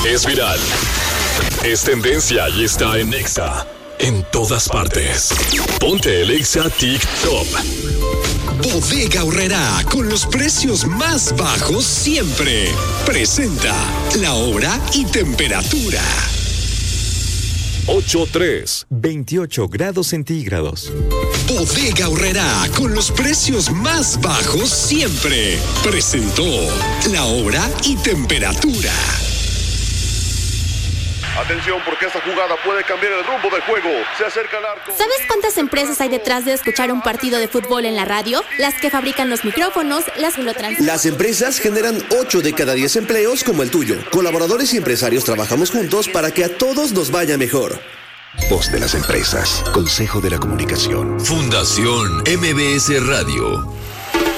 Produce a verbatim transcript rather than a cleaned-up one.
Es viral, es tendencia y está en Exa. En todas partes. Ponte el Exa TikTok. Bodega Aurrerá, con los precios más bajos siempre. Presenta la hora y temperatura. ocho tres. veintiocho grados centígrados. Bodega Aurrerá, con los precios más bajos siempre. Presentó la hora y temperatura. Atención, porque esta jugada puede cambiar el rumbo del juego. Se acerca al arco. ¿Sabes cuántas empresas hay detrás de escuchar un partido de fútbol en la radio? Las que fabrican los micrófonos, las que lo transmiten. Las empresas generan ocho de cada diez empleos como el tuyo. Colaboradores y empresarios trabajamos juntos para que a todos nos vaya mejor. Voz de las empresas. Consejo de la Comunicación. Fundación M B S Radio.